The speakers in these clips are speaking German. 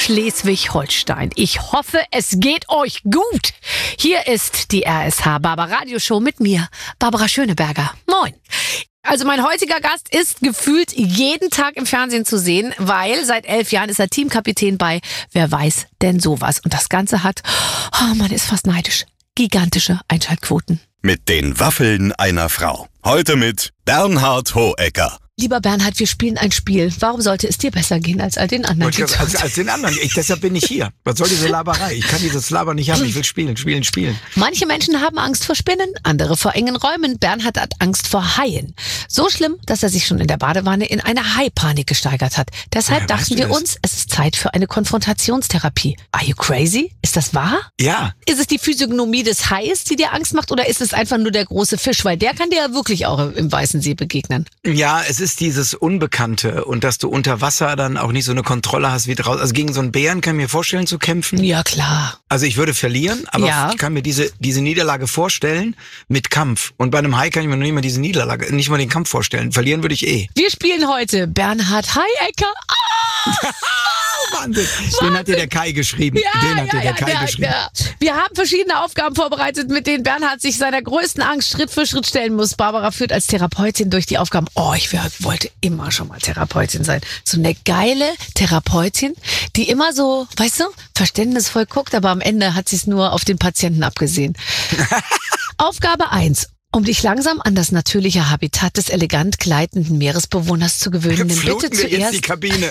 Schleswig-Holstein. Ich hoffe, es geht euch gut. Hier ist die RSH Barbara Radioshow mit mir, Barbara Schöneberger. Moin. Also mein heutiger Gast ist gefühlt jeden Tag im Fernsehen zu sehen, weil seit 11 Jahren ist er Teamkapitän bei Wer weiß denn sowas. Und das Ganze hat, man ist fast neidisch, gigantische Einschaltquoten. Mit den Waffeln einer Frau. Heute mit Bernhard Hoëcker. Lieber Bernhard, wir spielen ein Spiel. Warum sollte es dir besser gehen als all den anderen? Als den anderen. Deshalb bin ich hier. Was soll diese Laberei? Ich kann dieses Laber nicht haben. Ich will spielen. Manche Menschen haben Angst vor Spinnen, andere vor engen Räumen. Bernhard hat Angst vor Haien. So schlimm, dass er sich schon in der Badewanne in eine Haipanik gesteigert hat. Deshalb dachten wir uns, es ist Zeit für eine Konfrontationstherapie. Are you crazy? Ist das wahr? Ja. Ist es die Physiognomie des Hais, die dir Angst macht, oder ist es einfach nur der große Fisch? Weil der kann dir ja wirklich auch im Weißen See begegnen. Ja, es ist dieses Unbekannte und dass du unter Wasser dann auch nicht so eine Kontrolle hast wie draußen. Also gegen so einen Bären kann ich mir vorstellen zu kämpfen. Ja, klar. Also ich würde verlieren, aber ich kann mir diese Niederlage vorstellen mit Kampf. Und bei einem Hai kann ich mir noch nicht mal diese Niederlage, nicht mal den Kampf vorstellen. Verlieren würde ich eh. Wir spielen heute Bernhard Hoëcker. Wahnsinn. Den hat dir der Kai geschrieben. Ja. Wir haben verschiedene Aufgaben vorbereitet, mit denen Bernhard sich seiner größten Angst Schritt für Schritt stellen muss. Barbara führt als Therapeutin durch die Aufgaben. Ich wollte immer schon mal Therapeutin sein. So eine geile Therapeutin, die immer so, weißt du, verständnisvoll guckt, aber am Ende hat sie es nur auf den Patienten abgesehen. Aufgabe 1. Um dich langsam an das natürliche Habitat des elegant gleitenden Meeresbewohners zu gewöhnen, nimm bitte wir jetzt zuerst die Kabine.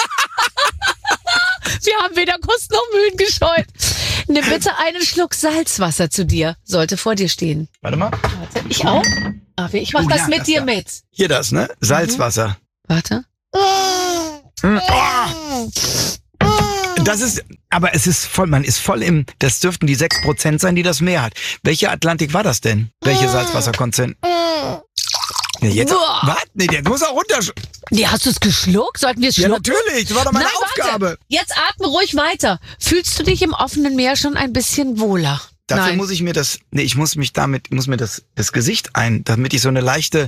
Wir haben weder Kosten noch Mühen gescheut. Nimm bitte einen Schluck Salzwasser zu dir. Sollte vor dir stehen. Warte mal. Warte, ich auch? Ich mach das mit dir mit. Hier das, ne? Salzwasser. Warte. Das ist, aber es ist voll, man ist voll das dürften die 6% sein, die das Meer hat. Welche Atlantik war das denn? Welche Salzwasserkonzentration? Jetzt, was? Nee, der muss auch runter. Nee, hast du es geschluckt? Sollten wir es schlucken? Ja, natürlich. Das war doch meine Aufgabe. Warte. Jetzt atme ruhig weiter. Fühlst du dich im offenen Meer schon ein bisschen wohler? Dafür muss ich mir ich muss mir das Gesicht damit ich so eine leichte,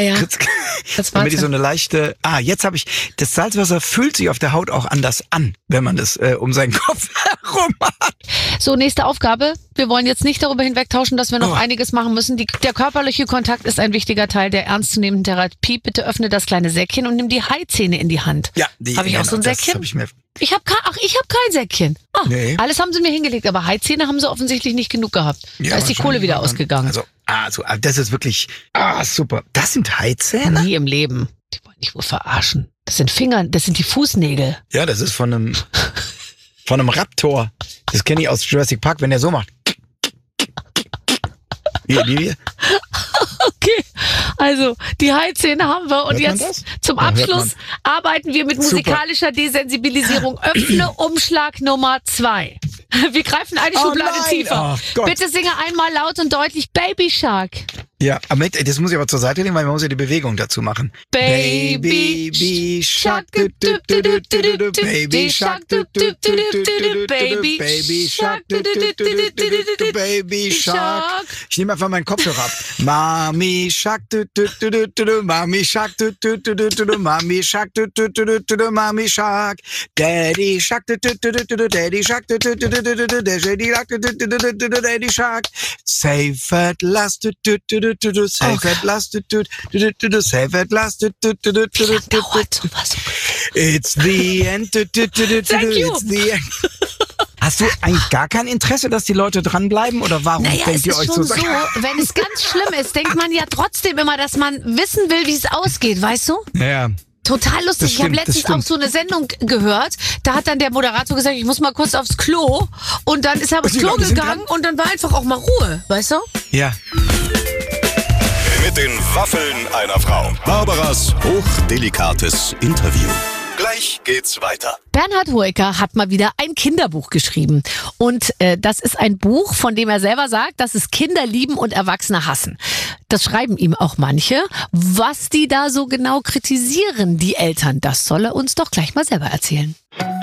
das Salzwasser fühlt sich auf der Haut auch anders an, wenn man das um seinen Kopf herum hat. So, nächste Aufgabe. Wir wollen jetzt nicht darüber hinwegtauschen, dass wir noch einiges machen müssen. Der körperliche Kontakt ist ein wichtiger Teil der ernstzunehmenden Therapie. Bitte öffne das kleine Säckchen und nimm die Haizähne in die Hand. Ja, habe ich auch so ein Säckchen? Ich habe kein Säckchen. Nee. Alles haben sie mir hingelegt, aber Haizähne haben sie offensichtlich nicht genug gehabt. Ja, da ist die Kohle wieder ausgegangen. Also, das ist wirklich, super. Das sind Haizähne? Nie im Leben. Die wollen dich wohl verarschen. Das sind das sind die Fußnägel. Ja, das ist von einem Raptor. Das kenne ich aus Jurassic Park, wenn der so macht. Wie? Okay, also die Haizähne haben wir und jetzt zum Abschluss arbeiten wir mit musikalischer Desensibilisierung. Öffne Umschlag Nummer 2. Wir greifen eine Schublade tiefer. Bitte singe einmal laut und deutlich Baby Shark. Ja, aber das muss ich aber zur Seite legen, weil man muss ja die Bewegung dazu machen. Baby Shark, Baby Shark, Baby Shark, Baby Shark. Ich nehme einfach meinen Kopfhörer ab. Mami Shark, Mami Shark, Mami Shark, Mami Shark, Daddy Shark, Daddy Shark, Daddy Shark, Safe at last, Safe at last, safe at last, it's the end, it's the end. Hast du eigentlich gar kein Interesse, dass die Leute dranbleiben oder warum denkt ihr euch so? Wenn es ganz schlimm ist, denkt man ja trotzdem immer, dass man wissen will, wie es ausgeht, weißt du? Ja. Total lustig. Ich habe letztens auch so eine Sendung gehört, da hat dann der Moderator gesagt, ich muss mal kurz aufs Klo und dann ist er aufs Klo gegangen und dann war einfach auch mal Ruhe, weißt du? Ja. Mit den Waffeln einer Frau. Barbaras hochdelikates Interview. Gleich geht's weiter. Bernhard Hoëcker hat mal wieder ein Kinderbuch geschrieben. Und das ist ein Buch, von dem er selber sagt, dass es Kinder lieben und Erwachsene hassen. Das schreiben ihm auch manche. Was die da so genau kritisieren, die Eltern, das soll er uns doch gleich mal selber erzählen.